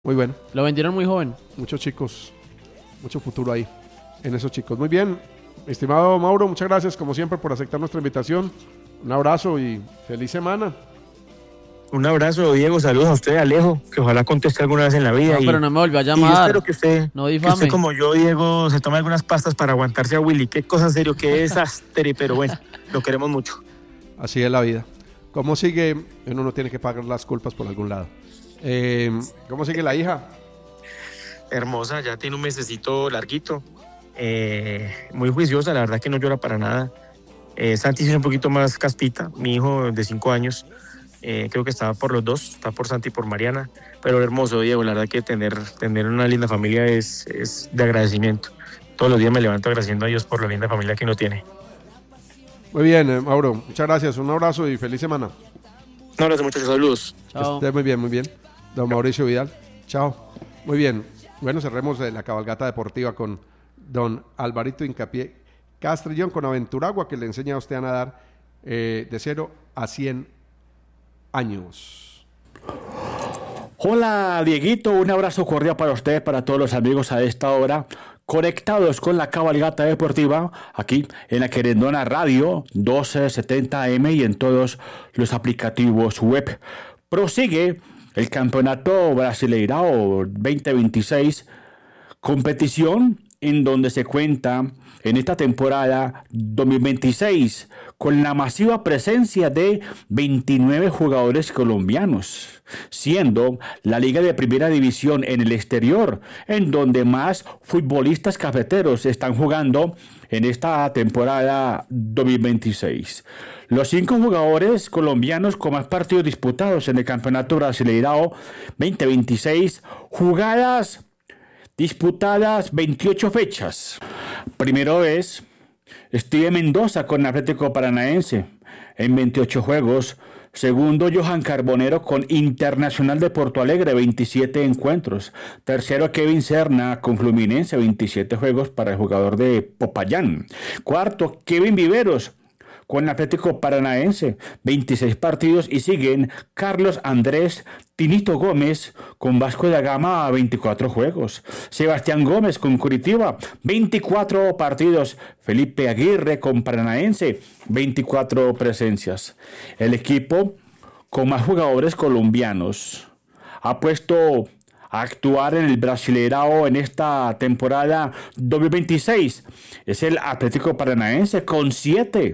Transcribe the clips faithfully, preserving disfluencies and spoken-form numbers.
Muy bueno. Lo vendieron muy joven. Muchos chicos, mucho futuro ahí en esos chicos. Muy bien, estimado Mauro, muchas gracias como siempre por aceptar nuestra invitación. Un abrazo y feliz semana. Un abrazo, Diego, saludos a usted, Alejo, que ojalá conteste alguna vez en la vida. No, y, pero no me volvió a llamar. Y yo espero que usted, no que usted, como yo, Diego, se tome algunas pastas para aguantarse a Willy. Qué cosa serio, qué desastre, pero bueno, lo queremos mucho. Así es la vida. ¿Cómo sigue? Uno no tiene que pagar las culpas por algún lado. Eh, ¿Cómo sigue la hija? Hermosa, ya tiene un mesecito larguito. Eh, muy juiciosa, la verdad que no llora para nada. Eh, Santi es un poquito más caspita, mi hijo de cinco años. Eh, creo que estaba por los dos, está por Santi y por Mariana, pero hermoso, Diego, la verdad que tener, tener una linda familia es, es de agradecimiento. Todos los días me levanto agradeciendo a Dios por la linda familia que uno tiene. Muy bien, eh, Mauro, muchas gracias, un abrazo y feliz semana. Un abrazo, muchachos, saludos. Chao. Esté muy bien, muy bien. Don Mauricio Vidal, chao. Muy bien, bueno, cerremos la cabalgata deportiva con don Alvarito Hincapié Castrillón con Aventuragua, que le enseña a usted a nadar eh, de cero a cien años. Hola Dieguito, un abrazo cordial para usted, para todos los amigos a esta hora, conectados con la cabalgata deportiva, aquí en la Querendona Radio, doce setenta A M y en todos los aplicativos web. Prosigue el Campeonato Brasileirao veinte veintiséis, competición en donde se cuenta en esta temporada dos mil veintiséis con la masiva presencia de veintinueve jugadores colombianos, siendo la Liga de Primera División en el exterior, en donde más futbolistas cafeteros están jugando en esta temporada dos mil veintiséis. Los cinco jugadores colombianos con más partidos disputados en el Campeonato Brasileirao veinte veintiséis, jugadas disputadas veintiocho fechas. Primero es Steve Mendoza con Atlético Paranaense en veintiocho juegos. Segundo, Johan Carbonero con Internacional de Porto Alegre, veintisiete encuentros. Tercero, Kevin Serna con Fluminense, veintisiete juegos para el jugador de Popayán. Cuarto, Kevin Viveros con Atlético Paranaense, veintiséis partidos, y siguen Carlos Andrés Tinito Gómez con Vasco da Gama, veinticuatro juegos. Sebastián Gómez con Curitiba, veinticuatro partidos. Felipe Aguirre con Paranaense, veinticuatro presencias. El equipo con más jugadores colombianos ha puesto a actuar en el Brasileirao en esta temporada dos mil veintiséis. Es el Atlético Paranaense con siete.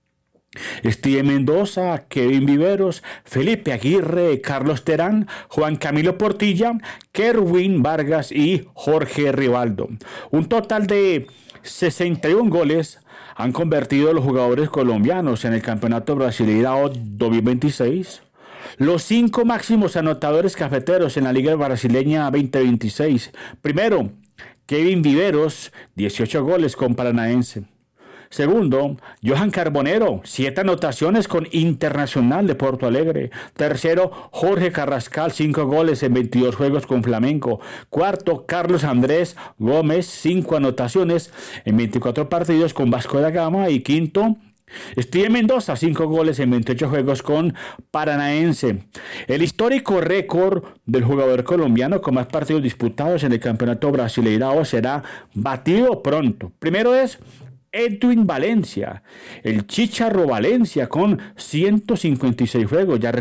Steve Mendoza, Kevin Viveros, Felipe Aguirre, Carlos Terán, Juan Camilo Portilla, Kerwin Vargas y Jorge Rivaldo. Un total de sesenta y un goles han convertido los jugadores colombianos en el Campeonato Brasileirao dos mil veintiséis. Los cinco máximos anotadores cafeteros en la Liga Brasileña veinte veintiséis. Primero, Kevin Viveros, dieciocho goles con Paranaense. Segundo, Johan Carbonero, siete anotaciones con Internacional de Porto Alegre. Tercero, Jorge Carrascal, cinco goles en veintidós juegos con Flamengo. Cuarto, Carlos Andrés Gómez, cinco anotaciones en veinticuatro partidos con Vasco da Gama. Y quinto, Steve Mendoza, cinco goles en veintiocho juegos con Paranaense. El histórico récord del jugador colombiano con más partidos disputados en el Campeonato Brasileirao será batido pronto. Primero es Edwin Valencia, el Chicharro Valencia con ciento cincuenta y seis juegos, ya,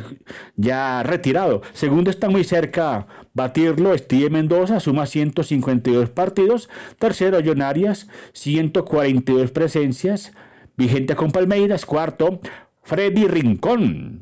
ya retirado. Segundo, está muy cerca batirlo Steve Mendoza, suma ciento cincuenta y dos partidos. Tercero, John Arias, ciento cuarenta y dos presencias, vigente con Palmeiras. Cuarto, Freddy Rincón,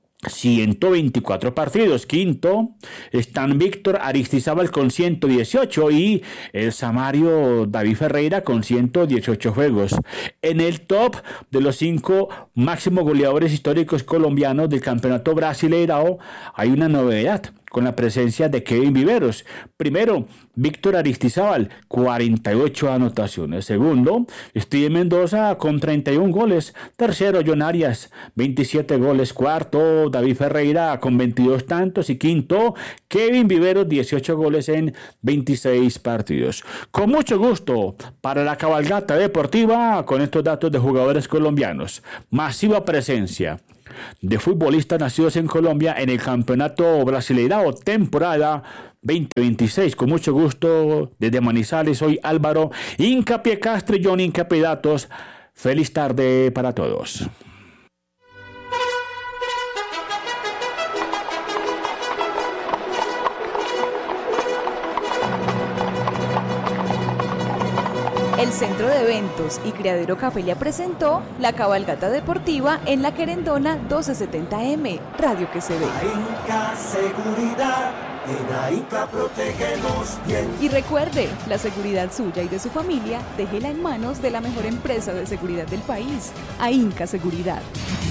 ciento veinticuatro partidos. Quinto, están Víctor Aristizábal con ciento dieciocho y el Samario David Ferreira con ciento dieciocho juegos. En el top de los cinco máximos goleadores históricos colombianos del Campeonato Brasileirao hay una novedad con la presencia de Kevin Viveros. Primero, Víctor Aristizábal, cuarenta y ocho anotaciones. Segundo, Steve Mendoza con treinta y un goles. Tercero, John Arias, veintisiete goles. Cuarto, David Ferreira con veintidós tantos. Y quinto, Kevin Viveros, dieciocho goles en veintiséis partidos. Con mucho gusto para la cabalgata deportiva con estos datos de jugadores colombianos. Masiva presencia de futbolistas nacidos en Colombia en el Campeonato Brasileirao temporada veinte veintiséis. Con mucho gusto, desde Manizales, soy Álvaro Hincapié Castrillón, Hincapié Datos. Feliz tarde para todos. El Centro de Eventos y Criadero Cafelia presentó la cabalgata deportiva en la Querendona doce setenta eme, Radio que se ve. AINCA Seguridad, en AINCA protegemos bien. Y recuerde, la seguridad suya y de su familia, déjela en manos de la mejor empresa de seguridad del país, AINCA Seguridad.